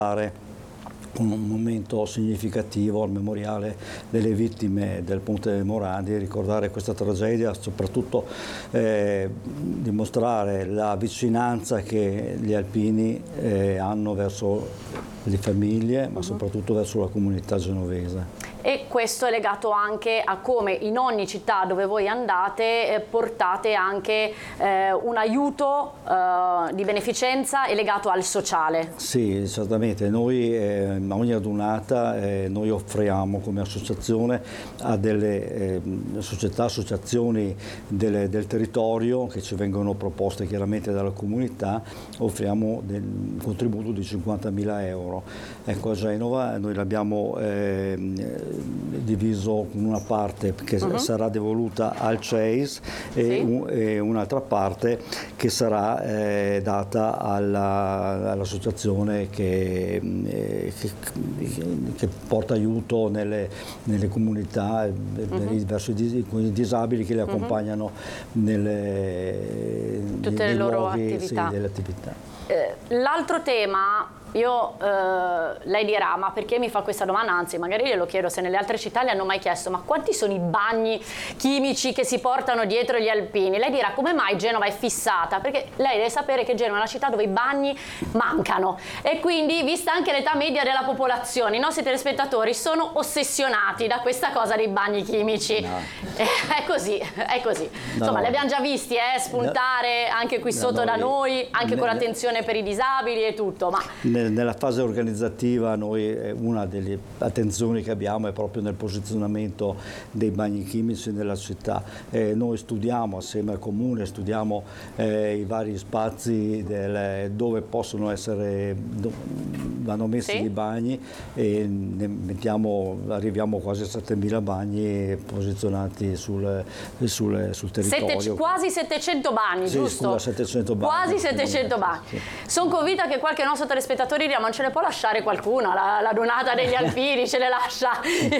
con un momento significativo al memoriale delle vittime del Ponte Morandi, ricordare questa tragedia, soprattutto dimostrare la vicinanza che gli alpini hanno verso le famiglie, ma soprattutto verso la comunità genovese. E questo è legato anche a come in ogni città dove voi andate portate anche un aiuto di beneficenza e legato al sociale. Sì, certamente. Noi a ogni radunata noi offriamo come associazione a delle società, associazioni del territorio che ci vengono proposte chiaramente dalla comunità, offriamo un contributo di 50.000 euro. Ecco, a Genova noi l'abbiamo diviso con una parte che sarà devoluta al CEIS e un'altra parte che sarà data all'associazione che porta aiuto nelle comunità verso i disabili che li accompagnano nelle tutte le loro luoghi, attività. delle attività. L'altro tema, lei dirà, ma perché mi fa questa domanda? Anzi, magari glielo chiedo se nelle altre città le hanno mai chiesto, ma quanti sono i bagni chimici che si portano dietro gli alpini? Lei dirà, come mai Genova è fissata? Perché lei deve sapere che Genova è una città dove i bagni mancano e quindi, vista anche l'età media della popolazione, i nostri telespettatori sono ossessionati da questa cosa dei bagni chimici. No. È così, è così. No. Insomma, li abbiamo già visti spuntare anche qui sotto da noi, anche con l'attenzione per i disabili e tutto, ma nella fase organizzativa noi una delle attenzioni che abbiamo è proprio nel posizionamento dei bagni chimici nella città. Noi studiamo assieme al comune, studiamo i vari spazi dove possono essere, vanno messi i bagni e arriviamo quasi a 7.000 bagni posizionati sul territorio. Quasi 700 bagni, sì, giusto? 700 bagni. Quasi 700 bagni. Sì. Sono convinta che qualche nostro telespettatore dirà, ma non ce ne può lasciare qualcuno, la donata degli alpini ce le lascia.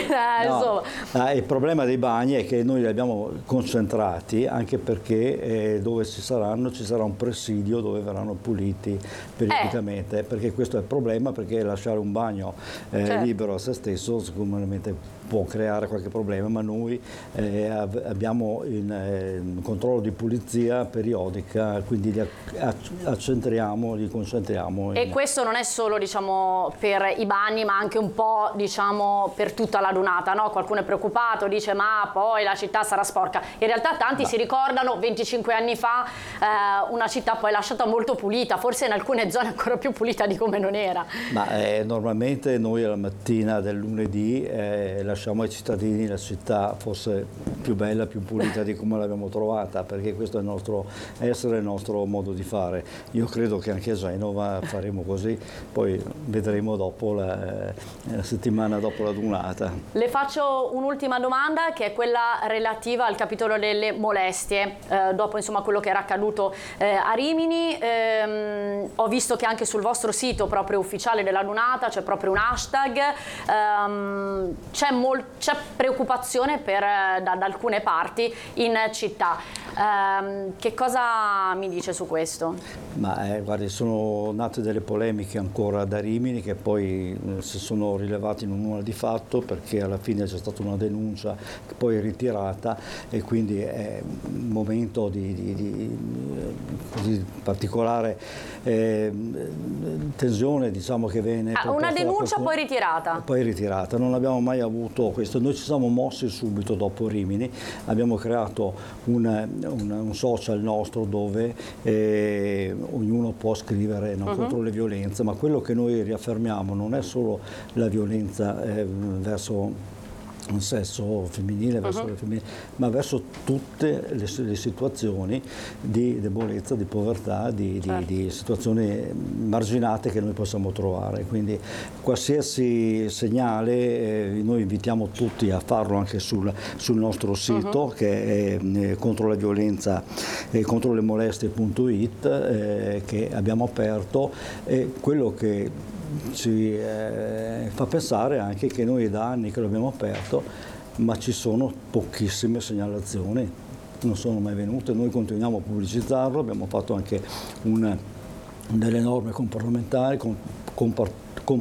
No, il problema dei bagni è che noi li abbiamo concentrati anche perché dove ci sarà un presidio dove verranno puliti periodicamente, perché questo è il problema, perché lasciare un bagno libero a se stesso sicuramente può creare qualche problema, ma noi abbiamo un controllo di pulizia periodica, quindi li accentriamo, li concentriamo. E questo non è solo, diciamo, per i bagni, ma anche un po', diciamo, per tutta la dunata, no? Qualcuno è preoccupato, dice ma poi la città sarà sporca. In realtà tanti si ricordano 25 anni fa una città poi lasciata molto pulita, forse in alcune zone ancora più pulita di come non era. Ma normalmente noi alla mattina del lunedì lasciamo ai cittadini la città fosse più bella, più pulita di come l'abbiamo trovata, perché questo è il nostro essere, il nostro modo di fare. Io credo che anche a Genova faremo così, poi vedremo dopo la settimana dopo la dunata. Le faccio un'ultima domanda, che è quella relativa al capitolo delle molestie, dopo insomma quello che era accaduto a Rimini. Ho visto che anche sul vostro sito proprio ufficiale della dunata c'è proprio un hashtag, c'è preoccupazione da alcune parti in città. Che cosa mi dice su questo? Ma guardi, sono nate delle polemiche ancora da Rimini che poi si sono rilevate in un nulla di fatto, perché alla fine c'è stata una denuncia che poi è ritirata e quindi è un momento di particolare tensione, diciamo, che viene una denuncia poi ritirata? Poi ritirata, non abbiamo mai avuto questo. Noi ci siamo mossi subito dopo Rimini, abbiamo creato un social nostro dove ognuno può scrivere contro le violenze, ma quello che noi riaffermiamo non è solo la violenza verso un sesso femminile, verso le femminili, ma verso tutte le situazioni di debolezza, di povertà, di situazioni marginate che noi possiamo trovare. Quindi qualsiasi segnale noi invitiamo tutti a farlo anche sul nostro sito, che è contro la violenza contro le molestie.it, che abbiamo aperto, e quello che ci fa pensare anche che noi da anni che lo abbiamo aperto, ma ci sono pochissime segnalazioni, non sono mai venute. Noi continuiamo a pubblicizzarlo, abbiamo fatto anche delle norme comportamentali